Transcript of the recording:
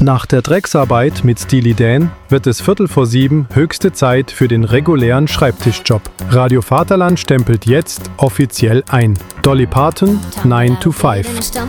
Nach der Drecksarbeit mit Steely Dan wird es 6:45 höchste Zeit für den regulären Schreibtischjob. Radio Vaterland stempelt jetzt offiziell ein. Dolly Parton, 9 to 5.